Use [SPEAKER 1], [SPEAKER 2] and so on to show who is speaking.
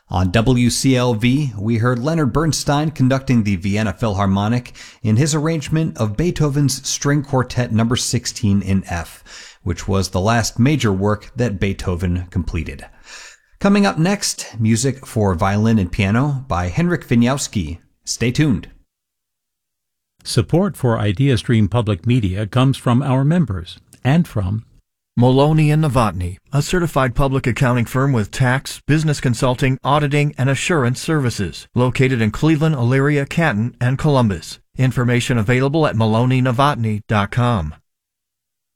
[SPEAKER 1] On WCLV, we heard Leonard Bernstein conducting the Vienna Philharmonic in his arrangement of Beethoven's String Quartet No. 16 in F, which was the last major work that Beethoven completed. Coming up next, music for violin and piano by Henryk Wieniawski. Stay tuned.
[SPEAKER 2] Support for IdeaStream Public Media comes from our members and from
[SPEAKER 3] Maloney & Novotny, a certified public accounting firm with tax, business consulting, auditing, and assurance services, located in Cleveland, Elyria, Canton, and Columbus. Information available at maloneynovotny.com.